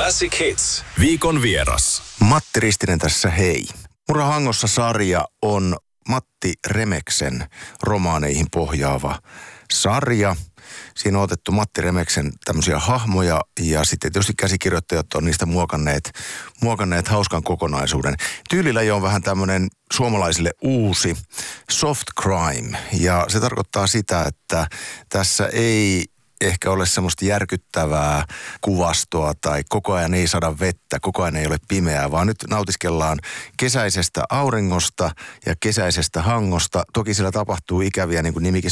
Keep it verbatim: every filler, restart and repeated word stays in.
Classic Hits. Viikon vieras. Matti Ristinen tässä, hei. Murha Hangossa-sarja on Matti Remeksen romaaneihin pohjaava sarja. Siinä on otettu Matti Remeksen tämmöisiä hahmoja ja sitten tietysti käsikirjoittajat on niistä muokanneet, muokanneet hauskan kokonaisuuden. Tyylilläji on vähän tämmöinen suomalaisille uusi soft crime ja se tarkoittaa sitä, että tässä ei ehkä ole semmoista järkyttävää kuvastoa tai koko ajan ei saada vettä, koko ajan ei ole pimeää, vaan nyt nautiskellaan kesäisestä auringosta ja kesäisestä hangosta. Toki siellä tapahtuu ikäviä, niin kuin nimikin